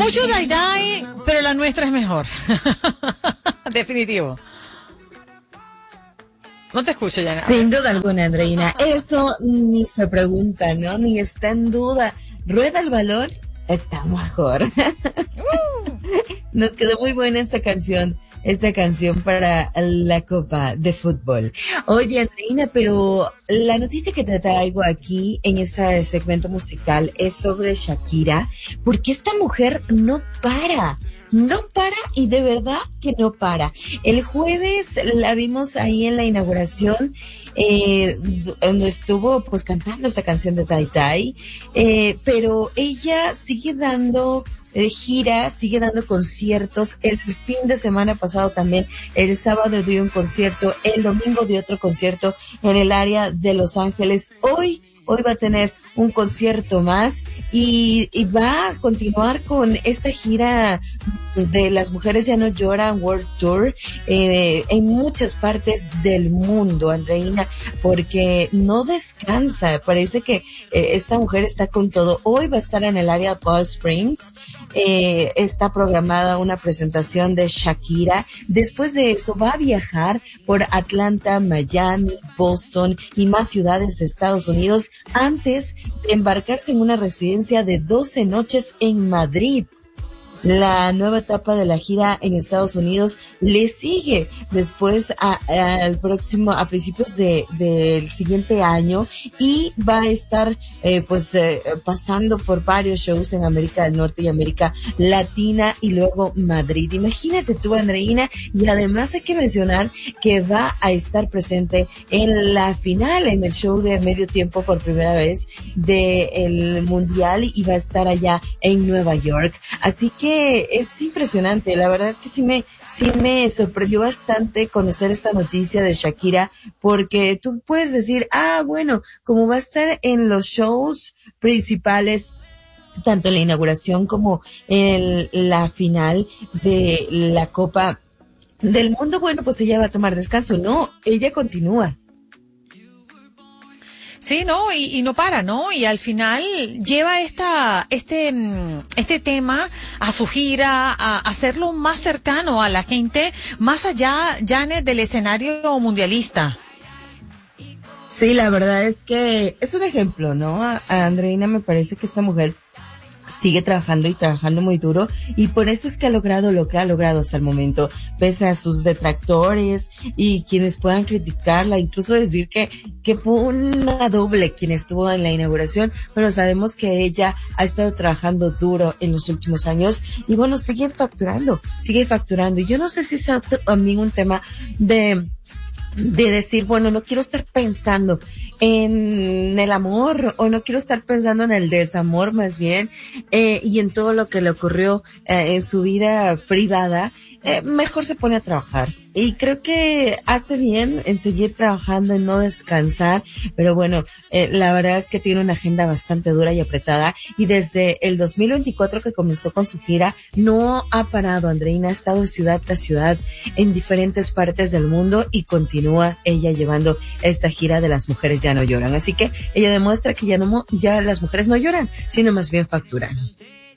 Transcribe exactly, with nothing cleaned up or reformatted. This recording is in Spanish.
Mucho die-die, pero la nuestra es mejor. Definitivo. No te escucho, Yana. Sin duda alguna, Andreina. Eso ni se pregunta, ¿no? Ni está en duda. Rueda el balón, está mejor. Nos quedó muy buena esta canción. Esta canción para la Copa de Fútbol. Oye, Andreina, pero la noticia que te traigo aquí en este segmento musical es sobre Shakira, porque esta mujer no para. No para y de verdad que no para. El jueves la vimos ahí en la inauguración, eh, donde estuvo pues cantando esta canción de Tai Tai, eh, pero ella sigue dando eh, gira, sigue dando conciertos. El fin de semana pasado también, el sábado dio un concierto, el domingo dio otro concierto en el área de Los Ángeles. Hoy Hoy va a tener un concierto más y, y va a continuar con esta gira de Las Mujeres Ya No Lloran World Tour eh, en muchas partes del mundo, Andreina, porque no descansa. Parece que eh, esta mujer está con todo. Hoy va a estar en el área de Palm Springs. Eh, está programada una presentación de Shakira. Después de eso va a viajar por Atlanta, Miami, Boston y más ciudades de Estados Unidos antes de embarcarse en una residencia de doce noches en Madrid. La nueva etapa de la gira en Estados Unidos le sigue después a, a, al próximo, a principios de, del siguiente año, y va a estar, eh, pues, eh, pasando por varios shows en América del Norte y América Latina y luego Madrid. Imagínate tú, Andreina, y además hay que mencionar que va a estar presente en la final, en el show de medio tiempo por primera vez del Mundial, y va a estar allá en Nueva York. Así que es impresionante, la verdad es que sí me, sí me sorprendió bastante conocer esta noticia de Shakira, porque tú puedes decir, ah, bueno, como va a estar en los shows principales, tanto en la inauguración como en la final de la Copa del Mundo, bueno, pues ella va a tomar descanso. No, ella continúa. Sí, no, y, y no para, ¿no? Y al final lleva esta, este, este tema a su gira, a hacerlo más cercano a la gente, más allá, Janet, del escenario mundialista. Sí, la verdad es que es un ejemplo, ¿no? A, a Andreina me parece que esta mujer sigue trabajando y trabajando muy duro, y por eso es que ha logrado lo que ha logrado hasta el momento, pese a sus detractores y quienes puedan criticarla, incluso decir que, que fue una doble quien estuvo en la inauguración, pero sabemos que ella ha estado trabajando duro en los últimos años y bueno, sigue facturando, sigue facturando. Y yo no sé si es también un tema de, de decir, bueno, no quiero estar pensando en el amor, o no quiero estar pensando en el desamor más bien, eh, y en todo lo que le ocurrió eh, en su vida privada. Eh, mejor se pone a trabajar. Y creo que hace bien en seguir trabajando, en no descansar, pero bueno, eh, la verdad es que tiene una agenda bastante dura y apretada, y desde el dos mil veinticuatro que comenzó con su gira, no ha parado, Andreina, ha estado ciudad tras ciudad en diferentes partes del mundo, y continúa ella llevando esta gira de Las Mujeres Ya No Lloran. Así que ella demuestra que ya no, ya las mujeres no lloran, sino más bien facturan.